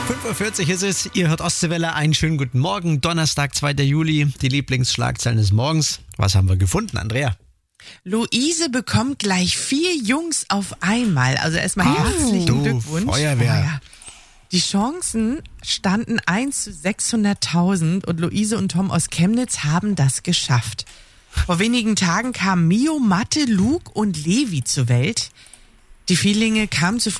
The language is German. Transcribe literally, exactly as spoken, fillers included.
fünf Uhr vierzig ist es, ihr hört Ostseewelle, einen schönen guten Morgen, Donnerstag, zweiter Juli, die Lieblingsschlagzeilen des Morgens. Was haben wir gefunden, Andrea? Luise bekommt gleich vier Jungs auf einmal. Also erstmal Oh, herzlichen du Glückwunsch. Feuerwehr. Oh, ja. Die Chancen standen eins zu sechshunderttausend und Luise und Tom aus Chemnitz haben das geschafft. Vor wenigen Tagen kamen Mio, Mathe, Luke und Levi zur Welt. Die Vierlinge kamen zu